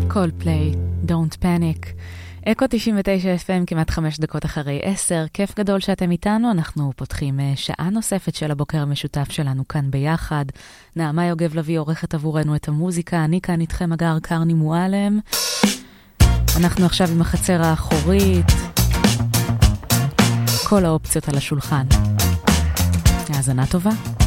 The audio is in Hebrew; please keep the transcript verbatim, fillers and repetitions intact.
Coldplay, Don't Panic. אקו תשעים ותשע אף אם כמעט חמש דקות אחרי עשר. כיף גדול שאתם איתנו. אנחנו פותחים שעה נוספת של הבוקר המשותף שלנו כאן ביחד. נעמה יוגב לוי עורכת עבורנו את המוזיקה. אני כאן איתכם אגר קרני מועלם. אנחנו עכשיו עם החצר האחורית. כל האופציות על השולחן. האזנה טובה.